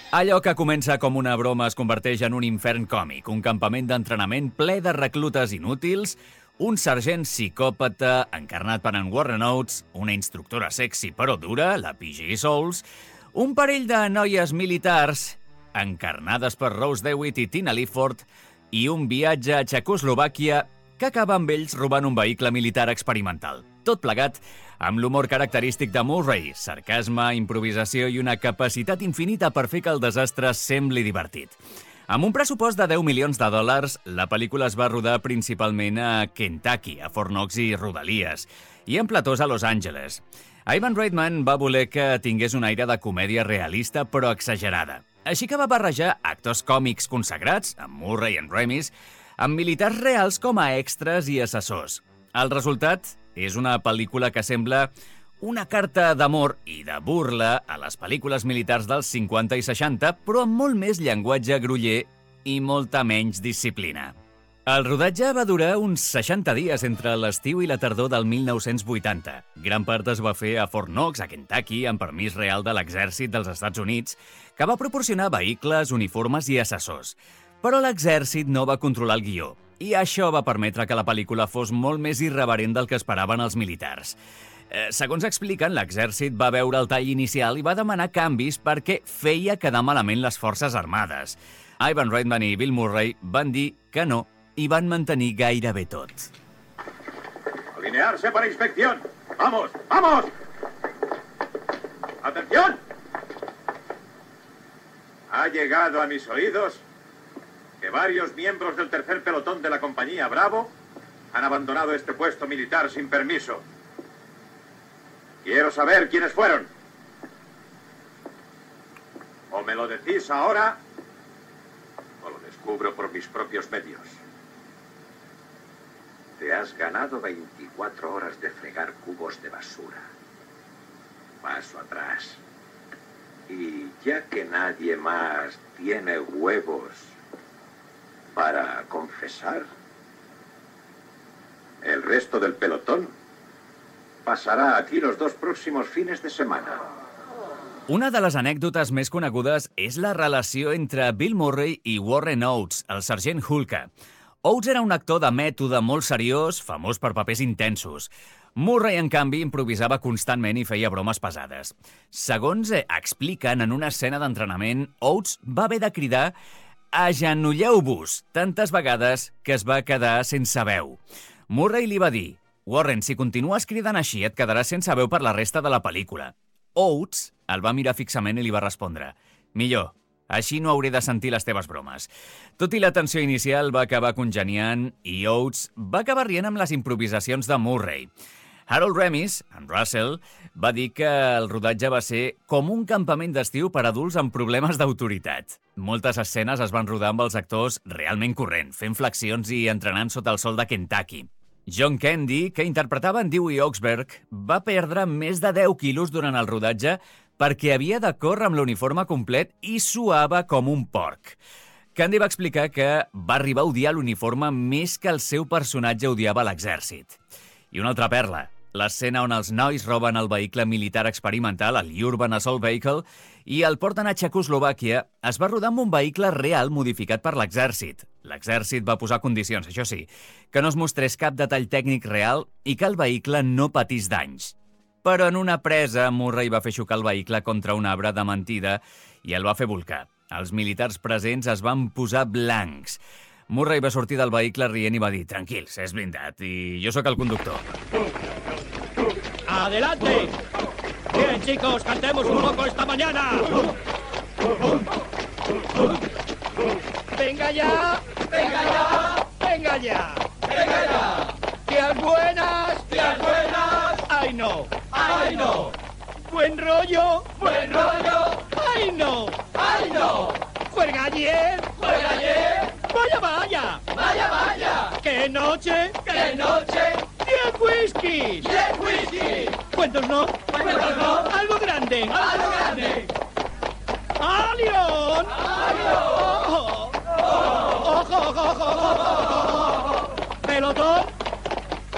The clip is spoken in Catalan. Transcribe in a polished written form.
Allò que comença com una broma es converteix en un infern còmic, un campament d'entrenament ple de reclutes inútils, un sergent psicòpata encarnat per en Warren Oates, una instructora sexy però dura, la PJ Souls, un parell de noies militars encarnades per Rose DeWitt i Tina Lifford i un viatge a Txecoslovàquia que acaba amb ells robant un vehicle militar experimental. Tot plegat amb l'humor característic de Murray, sarcasme, improvisació i una capacitat infinita per fer que el desastre sembli divertit. Amb un pressupost de $10 milions, la pel·lícula es va rodar principalment a Kentucky, a Fort Knox i rodalies, i en platós a Los Angeles. Ivan Reitman va voler que tingués un aire de comèdia realista però exagerada. Així que va barrejar actors còmics consagrats, amb Murray i en Remis, amb militars reals com a extras i assessors. El resultat és una pel·lícula que sembla una carta d'amor i de burla a les pel·lícules militars dels 50 i 60, però amb molt més llenguatge groller i molta menys disciplina. El rodatge va durar uns 60 dies entre l'estiu i la tardor del 1980. Gran part es va fer a Fort Knox, a Kentucky, amb permís real de l'exèrcit dels Estats Units, que va proporcionar vehicles, uniformes i assessors. Però l'exèrcit no va controlar el guió, i això va permetre que la pel·lícula fos molt més irreverent del que esperaven els militars. Segons expliquen, l'exèrcit va veure el tall inicial i va demanar canvis perquè feia quedar malament les forces armades. Ivan Reitman i Bill Murray van dir que no i van mantenir gairebé tot. Alinearse para inspección. ¡Vamos! ¡Vamos! ¡Atención! Ha llegado a mis oídos que varios miembros del tercer pelotón de la compañía Bravo han abandonado este puesto militar sin permiso. Quiero saber quiénes fueron. O me lo decís ahora, o lo descubro por mis propios medios. Te has ganado 24 horas de fregar cubos de basura. Paso atrás. Y ya que nadie más tiene huevos para confesar, el resto del pelotón pasará aquí los 2 próximos fines de semana. Una de les anècdotes més conegudes és la relació entre Bill Murray i Warren Oates, el sergent Hulka. Oates era un actor de mètode molt seriós, famós per papers intensos. Murray, en canvi, improvisava constantment i feia bromes pesades. Segons expliquen en una escena d'entrenament, Oates va haver de cridar «Agenolleu-vos» tantes vegades que es va quedar sense veu. Murray li va dir «Warren, si continues cridant així et quedaràs sense veu per la resta de la pel·lícula». Oates el va mirar fixament i li va respondre «Millor, així no hauré de sentir les teves bromes». Tot i la tensió inicial va acabar congeniant i Oates va acabar rient amb les improvisacions de Murray. Harold Ramis, en Russell, va dir que el rodatge va ser com un campament d'estiu per adults amb problemes d'autoritat. Moltes escenes es van rodar amb els actors realment corrent, fent flexions i entrenant sota el sol de Kentucky. John Candy, que interpretava en Dewey Oxberg, va perdre més de 10 quilos durant el rodatge perquè havia de córrer amb l'uniforme complet i suava com un porc. Candy va explicar que va arribar a odiar l'uniforme més que el seu personatge odiava l'exèrcit. I una altra perla. L'escena on els nois roben el vehicle militar experimental, el Urban Assault Vehicle, i el porten a Txecoslovàquia, es va rodar amb un vehicle real modificat per l'exèrcit. L'exèrcit va posar condicions, això sí, que no es mostrés cap detall tècnic real i que el vehicle no patís danys. Però en una presa, Murray va fer xocar el vehicle contra un arbre de mentida i el va fer volcar. Els militars presents es van posar blancs. Murray va sortir del vehicle rient i va dir «Tranquils, és blindat, i jo sóc el conductor». ¡Adelante! Bien, chicos, cantemos un poco esta mañana. ¡Venga ya! ¡Venga ya! ¡Venga ya! ¡Venga ya! ¡Tías buenas! ¡Tías buenas! ¡Ay, no! ¡Ay, no! ¡Buen rollo! ¡Buen rollo! ¡Ay, no! ¡Ay, no! ¡Juega ayer! ¡Juega ayer! ¡Vaya, vaya! ¡Vaya, vaya! ¡Qué noche! ¡Qué noche! ¡10 whisky! ¡10 whisky! ¿Cuentos no? ¿Cuentos no? ¡Algo grande! ¡Algo grande! ¡Alión! ¡Alión! ¡Ojo! ¡Ojo, ojo, ojo, ojo! ¡Pelotón!